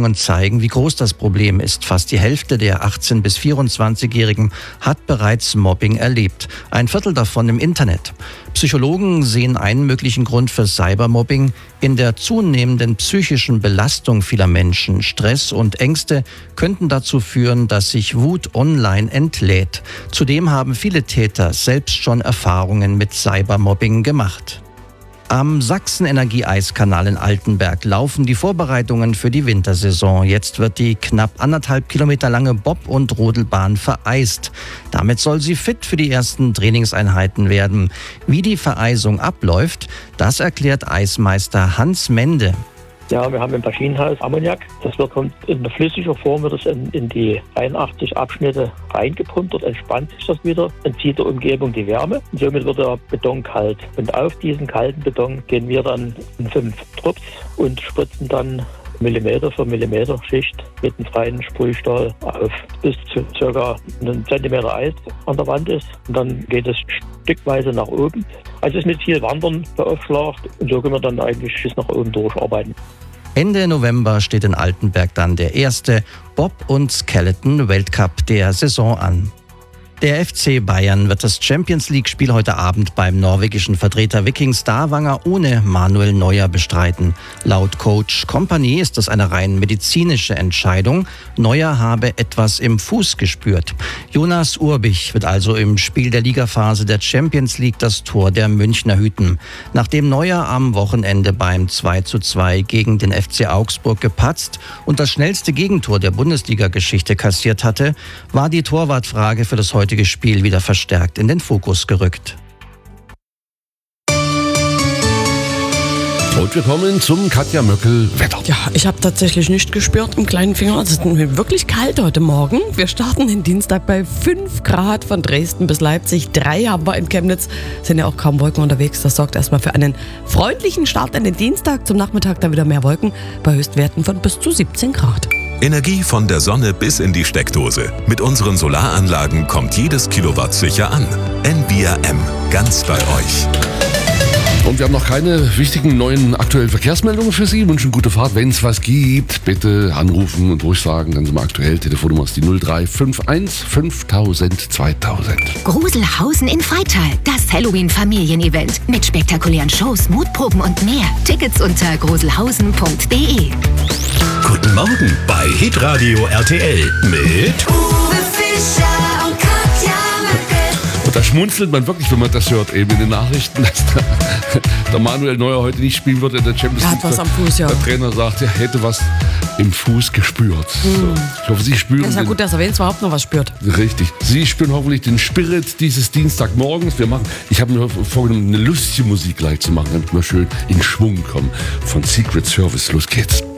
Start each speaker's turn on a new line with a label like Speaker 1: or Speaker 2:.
Speaker 1: Untersuchungen zeigen, wie groß das Problem ist. Fast die Hälfte der 18- bis 24-Jährigen hat bereits Mobbing erlebt. Ein Viertel davon im Internet. Psychologen sehen einen möglichen Grund für Cybermobbing in der zunehmenden psychischen Belastung vieler Menschen. Stress und Ängste könnten dazu führen, dass sich Wut online entlädt. Zudem haben viele Täter selbst schon Erfahrungen mit Cybermobbing gemacht. Am Sachsen-Energie-Eiskanal in Altenberg laufen die Vorbereitungen für die Wintersaison. Jetzt wird die knapp 1,5 Kilometer lange Bob- und Rodelbahn vereist. Damit soll sie fit für die ersten Trainingseinheiten werden. Wie die Vereisung abläuft, das erklärt Eismeister Hans Mende.
Speaker 2: Ja, wir haben im Maschinenhaus Ammoniak. Das kommt in flüssiger Form, wird es in die 81 Abschnitte reingepumpt. Dort entspannt sich das wieder, entzieht der Umgebung die Wärme. Und somit wird der Beton kalt. Und auf diesen kalten Beton gehen wir dann in 5 Drops und spritzen dann Millimeter für Millimeter Schicht mit einem freien Sprühstahl auf, bis zu ca. 1 Zentimeter Eis an der Wand ist. Und dann geht es stückweise nach oben. Also es ist mit viel Wandern beaufschlagt und so können wir dann eigentlich bis nach oben durcharbeiten.
Speaker 1: Ende November steht in Altenberg dann der erste Bob- und Skeleton-Weltcup der Saison an. Der FC Bayern wird das Champions-League-Spiel heute Abend beim norwegischen Vertreter Viking Stavanger ohne Manuel Neuer bestreiten. Laut Coach Kompany ist das eine rein medizinische Entscheidung. Neuer habe etwas im Fuß gespürt. Jonas Urbich wird also im Spiel der Ligaphase der Champions League das Tor der Münchner hüten. Nachdem Neuer am Wochenende beim 2:2 gegen den FC Augsburg gepatzt und das schnellste Gegentor der Bundesliga-Geschichte kassiert hatte, war die Torwartfrage für das heutige Spiel wieder verstärkt in den Fokus gerückt.
Speaker 3: Und wir kommen zum Katja Möckel-Wetter.
Speaker 4: Ja, ich habe tatsächlich nicht gespürt im kleinen Finger. Es ist wirklich kalt heute Morgen. Wir starten den Dienstag bei 5 Grad von Dresden bis Leipzig. 3 haben wir in Chemnitz. Sind ja auch kaum Wolken unterwegs. Das sorgt erstmal für einen freundlichen Start in den Dienstag. Zum Nachmittag dann wieder mehr Wolken bei Höchstwerten von bis zu 17 Grad.
Speaker 5: Energie von der Sonne bis in die Steckdose. Mit unseren Solaranlagen kommt jedes Kilowatt sicher an. NBRM, ganz bei euch.
Speaker 3: Und wir haben noch keine wichtigen neuen aktuellen Verkehrsmeldungen für Sie. Wünschen gute Fahrt. Wenn es was gibt, bitte anrufen und durchsagen. Dann sind wir aktuell. Telefonnummer ist die 0351 5000 2000.
Speaker 6: Gruselhausen in Freital. Das Halloween-Familienevent. Mit spektakulären Shows, Mutproben und mehr. Tickets unter gruselhausen.de.
Speaker 5: Guten Morgen bei Hitradio RTL mit
Speaker 7: Uwe Fischer und Katja Möckel.
Speaker 3: Und da schmunzelt man wirklich, wenn man das hört, eben in den Nachrichten, dass der Manuel Neuer heute nicht spielen wird in der Champions League.
Speaker 4: Er hat was am Fuß, ja.
Speaker 3: Der Trainer sagt, er hätte was im Fuß gespürt. So. Ich hoffe, Sie spüren...
Speaker 4: Ist ja gut, dass er wenigstens überhaupt noch was spürt.
Speaker 3: Richtig. Sie spüren hoffentlich den Spirit dieses Dienstagmorgens. Ich habe mir vorgenommen, eine lustige Musik gleich zu machen, damit wir schön in Schwung kommen. Von Secret Service. Los geht's.